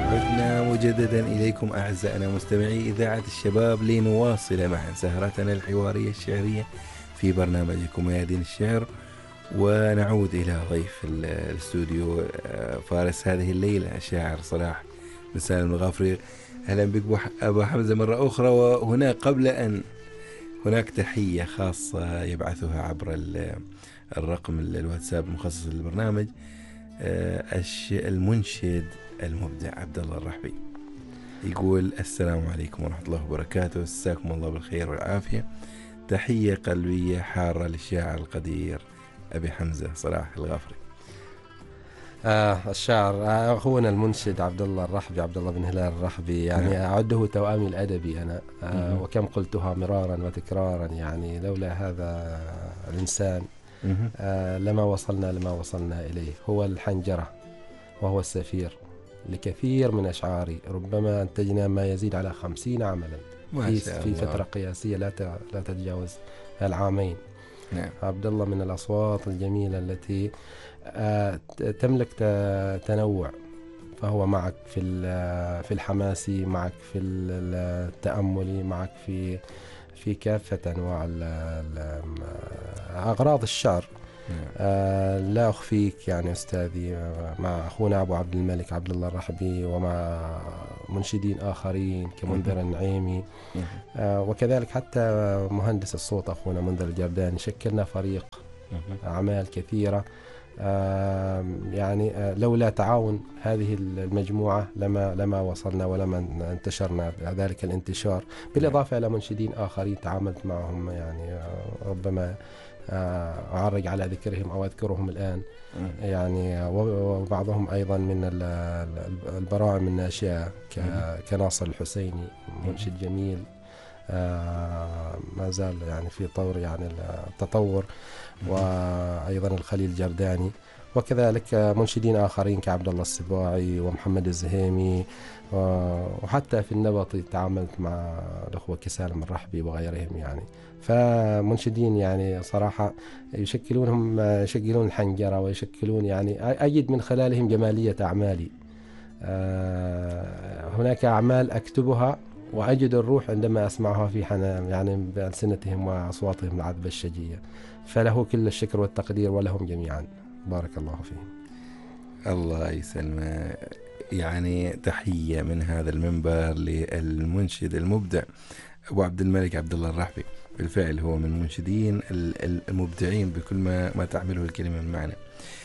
عدنا مجددا إليكم أعزائنا مستمعي إذاعة الشباب لنواصل معا سهرتنا الحوارية الشعرية في برنامجكم ميادين الشعر، ونعود إلى ضيف الاستوديو فارس هذه الليلة الشاعر صلاح بن سالم الغافري. أهلا بك أبو حمزة مرة أخرى. وهنا قبل أن هناك تحية خاصة يبعثها عبر الرقم الواتساب المخصص للبرنامج المنشد المبدع عبد الله الرحبي، يقول: السلام عليكم ورحمة الله وبركاته، مساكم الله بالخير والعافية، تحية قلبية حارة للشاعر القدير أبي حمزة صلاح الغافري. الشاعر أخونا المنشد عبد الله الرحبي، عبد الله بن هلال الرحبي، يعني أعده توأمي الأدبي أنا، وكم قلتها مرارا وتكرارا، يعني لولا هذا الإنسان لما وصلنا إليه. هو الحنجرة وهو السفير لكثير من أشعاري، ربما أنتجنا ما يزيد على 50 عملا في فترة قياسية لا تتجاوز العامين. نعم. عبد الله من الأصوات الجميلة التي تملك تنوع، فهو معك في الحماسي، معك في التأملي، معك في كافة أنواع أغراض الشعر. لا أخفيك يعني أستاذي، مع أخونا أبو عبد الملك عبد الله الرحبي، ومع منشدين آخرين كمنذر النعيمي، وكذلك حتى مهندس الصوت أخونا منذر الجرداني، شكلنا فريق أعمال كثيرة. يعني لولا تعاون هذه المجموعة لما وصلنا ولما انتشرنا ذلك الانتشار، بالإضافة إلى منشدين آخرين تعاملت معهم، يعني ربما أعرج على ذكرهم أو أذكرهم الآن، يعني وبعضهم أيضا من البراعم الناشئة كناصر الحسيني، منشد جميل ما زال يعني في طور يعني التطور، وأيضا الخليل الجرداني، وكذلك منشدين آخرين كعبد الله السباعي ومحمد الزهيمي، وحتى في النبطي تعاملت مع الأخوة كسالم الرحبي وغيرهم. يعني فمنشدين يعني صراحة يشكلون الحنجرة، ويشكلون يعني أجد من خلالهم جمالية أعمالي. هناك أعمال أكتبها وأجد الروح عندما أسمعها في حنان، يعني بألسنتهم وأصواتهم العذبة الشجية. فله كل الشكر والتقدير ولهم جميعا، بارك الله فيهم. الله يسلم. يعني تحية من هذا المنبر للمنشد المبدع أبو عبد الملك عبد الله الرحبي. بالفعل هو من المنشدين المبدعين بكل ما تحمله الكلمة من معنى.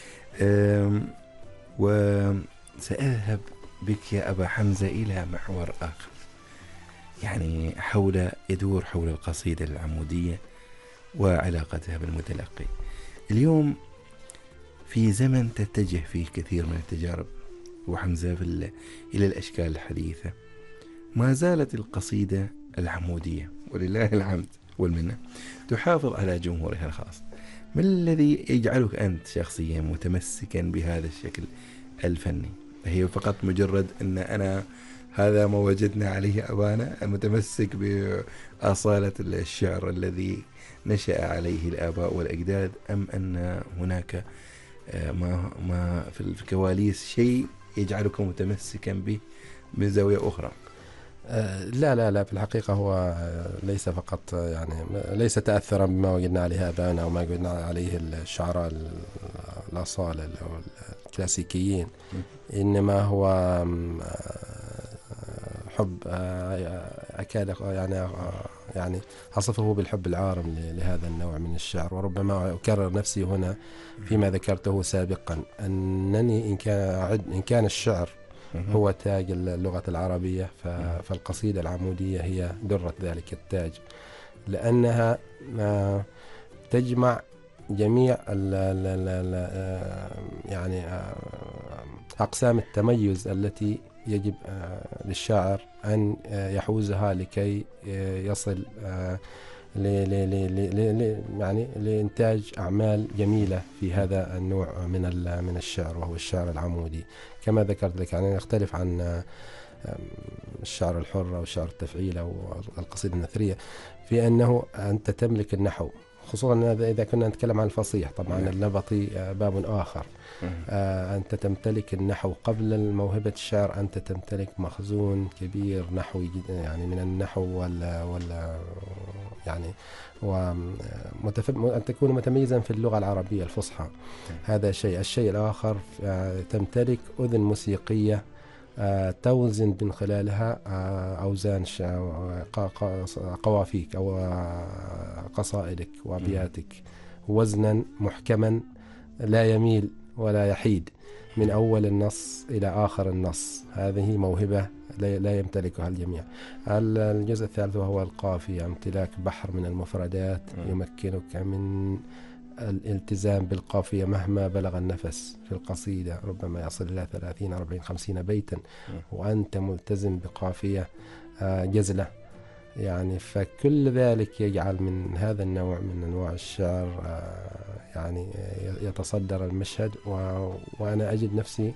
وسأذهب بك يا أبا حمزة إلى محور آخر، يعني يدور حول القصيدة العمودية وعلاقتها بالمتلقي. اليوم في زمن تتجه فيه كثير من التجارب وحمزة إلى الأشكال الحديثة، ما زالت القصيدة العمودية ولله الحمد والمنة تحافظ على جمهورها الخاص. ما الذي يجعلك أنت شخصيا متمسكا بهذا الشكل الفني؟ هي فقط مجرد أن أنا هذا ما وجدنا عليه أبانا، المتمسك بأصالة الشعر الذي نشأ عليه الآباء والأجداد، أم أن هناك ما في الكواليس شيء يجعلك متمسكا به من زاوية أخرى؟ لا في الحقيقة هو ليس فقط يعني ليس تأثرا بما وجدنا عليه آبانا أو ما وجدنا عليه الشعراء الأصالة أو الكلاسيكيين، إنما هو حب أكاد يعني أصفه بالحب العارم لهذا النوع من الشعر. وربما أكرر نفسي هنا فيما ذكرته سابقا، أنني إن كان الشعر هو تاج اللغة العربية، فالقصيدة العمودية هي درة ذلك التاج، لأنها تجمع جميع يعني أقسام التميز التي يجب للشاعر أن يحوزها لكي يصل يعني لإنتاج أعمال جميلة في هذا النوع من الشعر، وهو الشعر العمودي. كما ذكرت لك يعني يختلف عن الشعر الحر أو الشعر التفعيل أو القصيدة النثرية في أنه أنت تملك النحو، خصوصا إذا كنا نتكلم عن الفصيح. طبعا النبطي باب آخر. أنت تمتلك النحو قبل الموهبة الشعر، أنت تمتلك مخزون كبير نحوي يعني من النحو ولا يعني أن تكون متميزا في اللغة العربية الفصحى. هذا شيء. الشيء الآخر تمتلك أذن موسيقية توزن من خلالها أوزان قوافيك أو قصائدك وأبياتك وزنا محكما لا يميل ولا يحيد من أول النص إلى آخر النص. هذه موهبة لا يمتلكها الجميع. الجزء الثالث وهو القافية، امتلاك بحر من المفردات يمكنك من الالتزام بالقافية مهما بلغ النفس في القصيدة، ربما يصل إلى 30 40 50 بيتا وأنت ملتزم بقافية جزلة يعني. فكل ذلك يجعل من هذا النوع من أنواع الشعر يعني يتصدر المشهد، وأنا أجد نفسي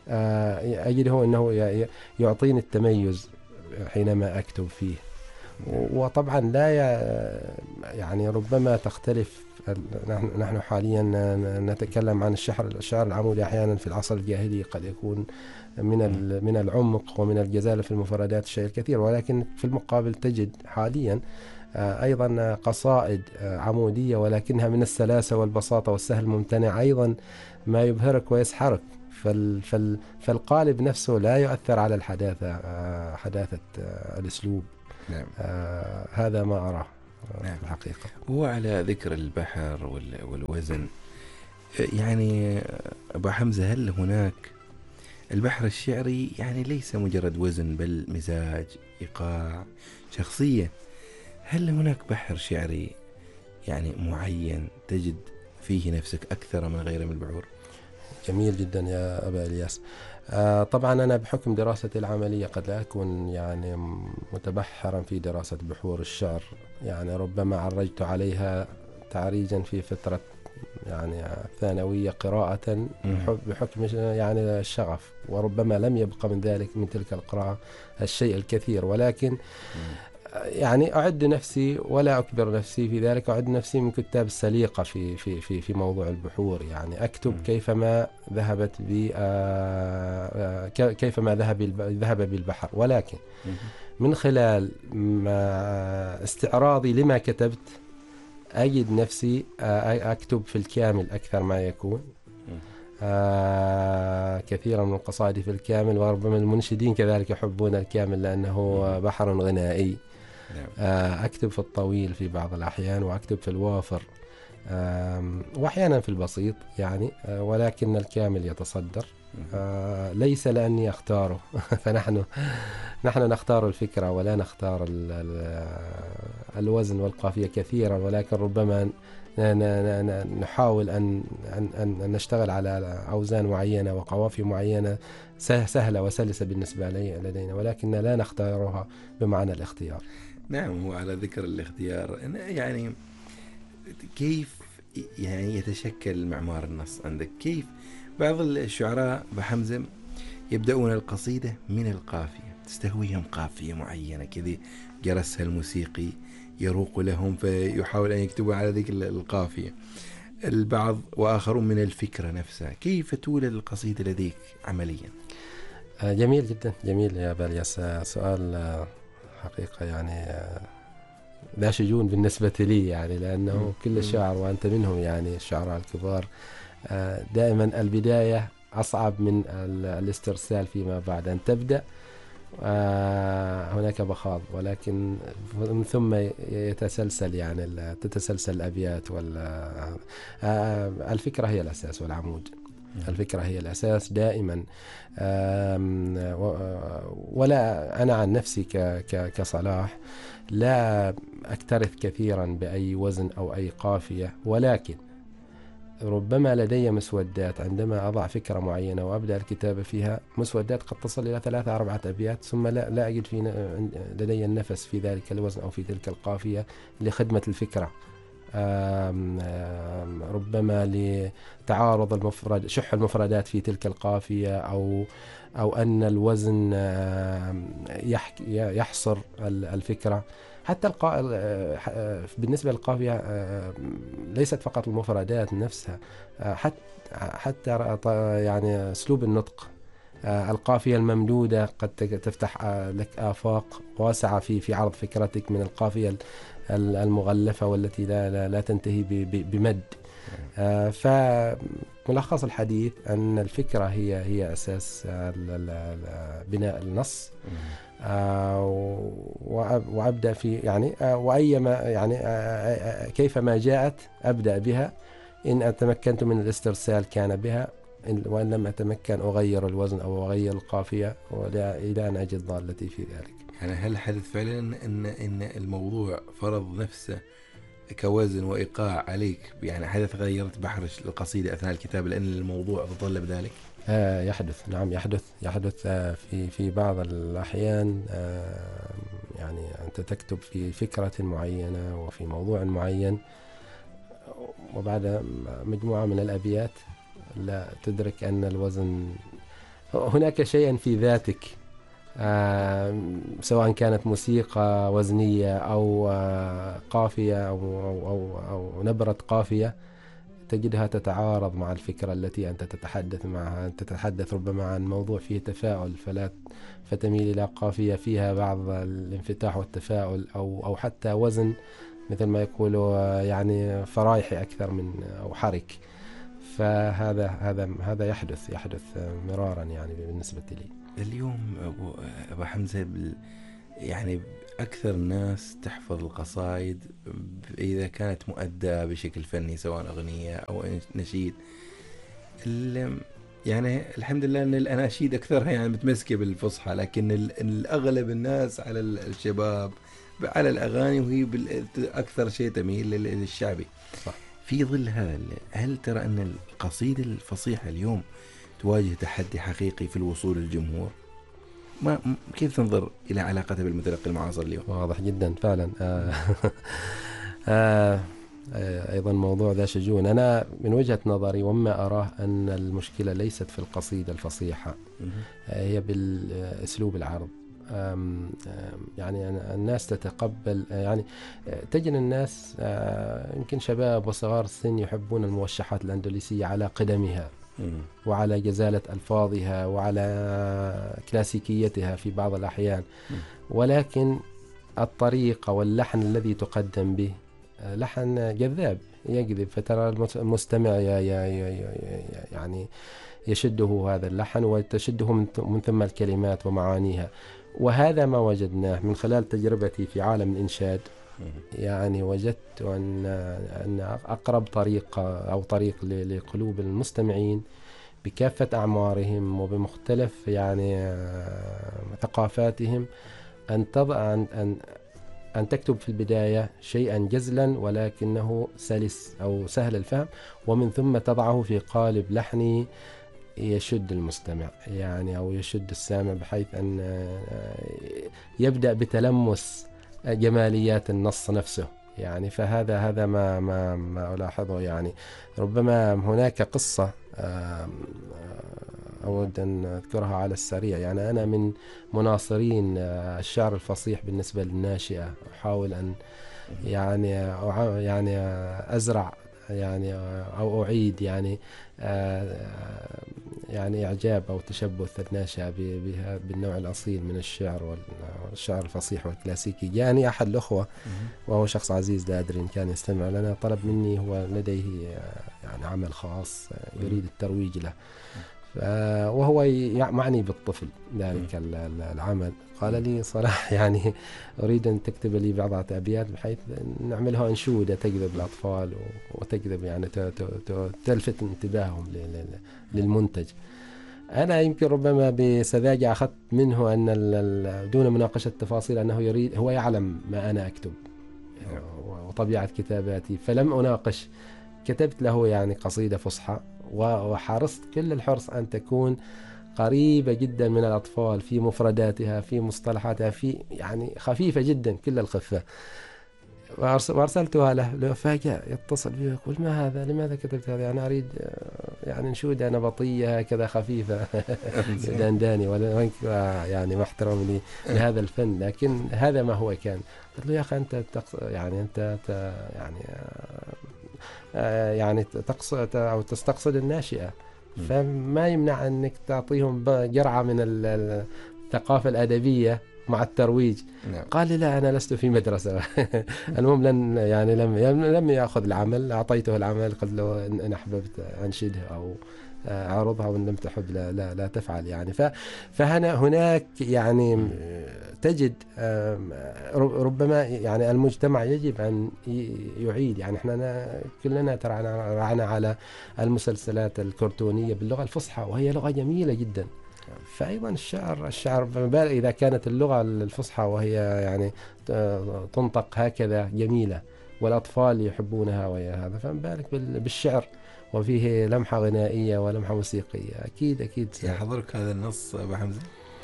أجده أنه يعطيني التميز حينما أكتب فيه. وطبعا لا يعني ربما تختلف. نحن حاليا نتكلم عن الشعر العمودي أحيانا في العصر الجاهلي قد يكون من العمق ومن الجزالة في المفردات الشيء الكثير، ولكن في المقابل تجد حاليا أيضا قصائد عمودية ولكنها من السلاسة والبساطة والسهل الممتنع أيضا ما يبهرك ويسحرك. فالقالب نفسه لا يؤثر على حداثة الأسلوب. نعم. هذا ما أراه. نعم. الحقيقة. وعلى ذكر البحر والوزن، يعني أبو حمزة، هل هناك البحر الشعري يعني ليس مجرد وزن بل مزاج، إيقاع، شخصية؟ هل هناك بحر شعري يعني معين تجد فيه نفسك أكثر من غيره من البحور؟ جميل جدا يا أبا إلياس. طبعا أنا بحكم دراستي العملية قد لا أكون يعني متبحرا في دراسة بحور الشعر، يعني ربما عرجت عليها تعريجا في فترة يعني ثانوية قراءة بحكم يعني الشغف، وربما لم يبقى من ذلك من تلك القراءة الشيء الكثير، ولكن يعني أعد نفسي ولا أكبر نفسي في ذلك، أعد نفسي من كتاب السليقة في موضوع البحور. يعني أكتب كيفما ذهب بالبحر، ولكن من خلال استعراضي لما كتبت أجد نفسي أكتب في الكامل أكثر ما يكون. كثيرا من قصائدي في الكامل، وربما المنشدين كذلك يحبون الكامل لأنه بحر غنائي. أكتب في الطويل في بعض الأحيان، وأكتب في الوافر، وأحيانا في البسيط يعني، ولكن الكامل يتصدر. ليس لأني أختاره فنحن نختار الفكرة ولا نختار الوزن والقافية كثيرا، ولكن ربما نحاول أن نشتغل على أوزان معينة وقوافي معينة سهلة وسلسة بالنسبة لدينا، ولكن لا نختارها بمعنى الاختيار. نعم. وعلى ذكر الاختيار، يعني كيف يعني يتشكل معمار النص عندك؟ كيف بعض الشعراء بحمزة يبدأون القصيدة من القافية، تستهويهم قافية معينة كذا جرسها الموسيقي يروق لهم فيحاول أن يكتبوا على ذيك القافية. البعض وآخرون من الفكرة نفسها. كيف تولد القصيدة لديك عمليا؟ جميل جدا، جميل يا بالياس. سؤال حقيقة يعني لا شجون بالنسبة لي، يعني لأنه كل الشعر وأنت منهم يعني الشعراء الكبار دائما البداية أصعب من الاسترسال فيما بعد. أن تبدأ هناك بخاض، ولكن من ثم يتسلسل يعني تتسلسل الأبيات. الفكرة هي الأساس والعمود. الفكرة هي الأساس دائما. ولا أنا عن نفسي كصلاح لا أكترث كثيرا بأي وزن أو أي قافية، ولكن ربما لدي مسودات عندما أضع فكرة معينة وأبدأ الكتابة فيها، مسودات قد تصل إلى 3-4 أبيات، ثم لا أجد لدي النفس في ذلك الوزن أو في تلك القافية لخدمة الفكرة. ربما لتعارض شح المفردات في تلك القافية، أو أن الوزن يحصر الفكرة. حتى بالنسبة للقافية ليست فقط المفردات نفسها، حتى يعني أسلوب النطق. القافية الممدودة قد تفتح لك آفاق واسعة في عرض فكرتك من القافية المغلفة والتي لا تنتهي بمد. فملخص الحديث أن الفكرة هي أساس بناء النص. وأبدأ في يعني وأيما يعني كيفما جاءت أبدأ بها. إن تمكنت من الاسترسال كان بها، وإن لم أتمكن أغير الوزن أو أغير القافية إلى أن أجد ضالتي في ذلك. يعني هل حدث فعلا إن الموضوع فرض نفسه كوزن وإيقاع عليك؟ يعني حدث غيرت بحر القصيدة أثناء الكتابة لأن الموضوع تطلب ذلك؟ يحدث، نعم يحدث في بعض الأحيان. يعني أنت تكتب في فكرة معينة وفي موضوع معين، وبعد مجموعة من الأبيات لا تدرك أن الوزن هناك شيئا في ذاتك، سواء كانت موسيقى وزنية أو قافية أو نبرة قافية، تجدها تتعارض مع الفكرة التي أنت تتحدث معها. أنت تتحدث ربما عن موضوع فيه تفاؤل، فتميل إلى قافية فيها بعض الانفتاح والتفاؤل، أو حتى وزن مثل ما يقولوا يعني فرايحي أكثر من أو حرك. فهذا يحدث مرارا يعني بالنسبة لي. اليوم أبو حمزة يعني أكثر الناس تحفظ القصائد إذا كانت مؤدى بشكل فني، سواء أغنية أو نشيد. يعني الحمد لله أن الأناشيد أكثرها يعني متمسكة بالفصحى، لكن الأغلب الناس على الشباب على الأغاني، وهي أكثر شيء تميل للشعبي. صح. في ظل هذا، هل ترى أن القصيدة الفصيحة اليوم تواجه تحدي حقيقي في الوصول للجمهور؟ كيف تنظر إلى علاقتها بالمتلقي المعاصر اليوم؟ واضح جدا فعلا. أيضا موضوع ذا شجون. أنا من وجهة نظري وما أراه أن المشكلة ليست في القصيدة الفصيحة، هي بالأسلوب العرض. يعني الناس تتقبل، يعني تجد الناس يمكن شباب وصغار السن يحبون الموشحات الأندلسية على قدمها وعلى جزالة ألفاظها وعلى كلاسيكيتها في بعض الأحيان، ولكن الطريقة واللحن الذي تقدم به لحن جذاب يجذب، فترى المستمع يعني يشده هذا اللحن وتشده من ثم الكلمات ومعانيها. وهذا ما وجدناه من خلال تجربتي في عالم الإنشاد. يعني وجدت أن أقرب طريق لقلوب المستمعين بكافة أعمارهم وبمختلف يعني ثقافاتهم أن تكتب في البداية شيئا جزلا ولكنه سلس أو سهل الفهم، ومن ثم تضعه في قالب لحني يشد المستمع يعني أو يشد السامع، بحيث أن يبدأ بتلمس جماليات النص نفسه. يعني فهذا ما ألاحظه. يعني ربما هناك قصة أود أن أذكرها على السريع. يعني أنا من مناصرين الشعر الفصيح بالنسبة للناشئة، أحاول أن يعني أزرع يعني أو أعيد يعني إعجاب أو تشبث الناشئة بالنوع الأصيل من والشعر الفصيح والكلاسيكي. جاءني أحد الأخوة وهو شخص عزيز لا أدري إن كان يستمع لنا، طلب مني، هو لديه يعني عمل خاص يريد الترويج له، وهو معني بالطفل ذلك العمل. قال لي صراحة يعني أريد أن تكتب لي بضعة أبيات بحيث نعملها أنشودة تجذب الأطفال وتجذب يعني تلفت انتباههم للمنتج. أنا يمكن ربما بسذاجة أخذت منه أن دون مناقشة تفاصيل أنه هو يعلم ما أنا أكتب وطبيعة كتاباتي، فلم أناقش. كتبت له يعني قصيدة فصحى، وحرصت كل الحرص أن تكون قريبة جدا من الأطفال في مفرداتها، في مصطلحاتها، في يعني خفيفة جدا كل الخفة. وأرسلتها له، فجأة يتصل بي ويقول ما هذا، لماذا كتبت هذا؟ يعني أريد يعني أنشودة نبطية هكذا خفيفة دنداني، ولا يعني مع احترامي لهذا الفن، لكن هذا ما هو كان. قلت له يا أخي أنت يعني أنت يعني يعني تقصد أو تستقصد الناشئة، فما يمنع أنك تعطيهم جرعة من الثقافة الأدبية مع الترويج. نعم. قال لي لا أنا لست في مدرسة. المهم لم يأخذ العمل، أعطيته العمل، قلت له إن أحببت أنشده أو أعرضها، وإن لم تحب لا تفعل يعني. هناك يعني تجد ربما يعني المجتمع يجب أن يعيد، يعني احنا كلنا ترعنا على المسلسلات الكرتونية باللغة الفصحى، وهي لغة جميلة جدا. فأيضا الشعر فما بالك إذا كانت اللغة الفصحى وهي يعني تنطق هكذا جميلة والأطفال يحبونها وهي هذا، فما بالك بالشعر وفيه لمحة غنائية ولمحة موسيقية. أكيد يحضرك هذا النص أبو حمزة؟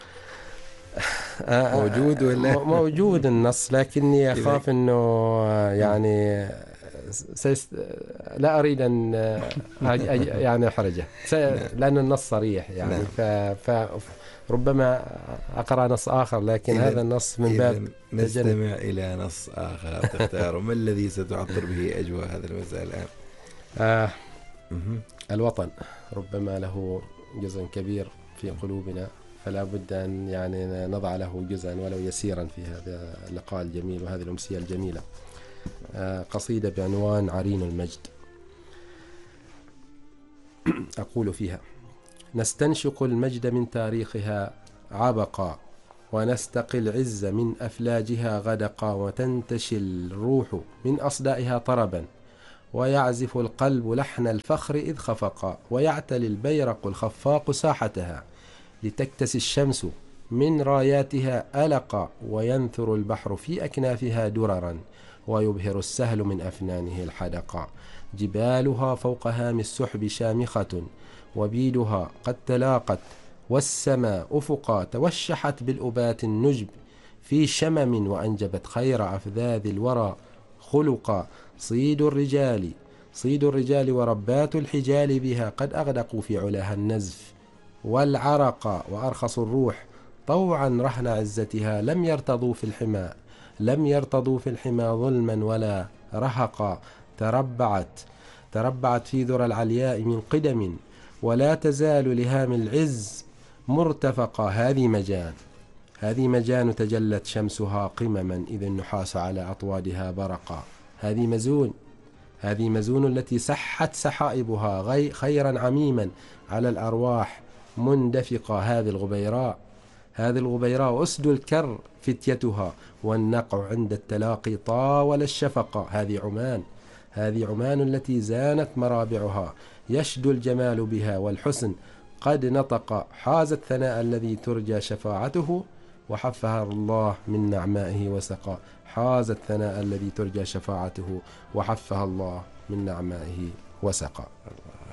موجود ولا؟ موجود النص، لكني أخاف أنه يعني لا أريد أن يعني أحرجه، لأن النص صريح يعني. فربما أقرأ نص آخر، لكن هذا النص من باب نستمع إلى نص آخر تختاره. ما الذي ستعطر به أجواء هذا المساء الآن؟ الوطن ربما له جزء كبير في قلوبنا، فلا بد أن يعني نضع له جزءا ولو يسيرا في هذا اللقاء الجميل وهذه الأمسية الجميلة. قصيدة بعنوان عرين المجد. أقول فيها: نستنشق المجد من تاريخها عبقا، ونستقي العز من أفلاجها غدقا، وتنتشي الروح من أصدائها طربا، ويعزف القلب لحن الفخر إذ خفقا، ويعتلي البيرق الخفاق ساحتها، لتكتسي الشمس من راياتها ألقا، وينثر البحر في أكنافها دررا، ويبهر السهل من أفنانه الحدقا. جبالها فوق هام السحب شامخة، وبيدها قد تلاقت، والسماء أفقا توشحت بالأبات النجب في شمم، وأنجبت خير أفذاذ الورى خلقا. صيد الرجال وربات الحجال بها قد أغدقوا في علاها النزف والعرق، وأرخص الروح طوعا رهن عزتها، لم يرتضوا في الحمى ظلما ولا رهقا. تربعت في ذرى العلياء من قدم، ولا تزال لهام العز مرتفقا. هذه مجان تجلت شمسها قمما، إذ النحاس على أطوادها برقا. هذه مزون التي سحت سحائبها خيرا عميما على الأرواح مندفقا. هذه الغبيراء أسد الكر فتيتها، والنقع عند التلاقي طاول الشفقا. هذه عمان التي زانت مرابعها، يشدو الجمال بها والحسن قد نطق. حازت ثناء الذي ترجى شفاعته، وحفها الله من نعمائه وسقى. حازت ثناء الذي ترجى شفاعته، وحفها الله من نعمائه وسقى.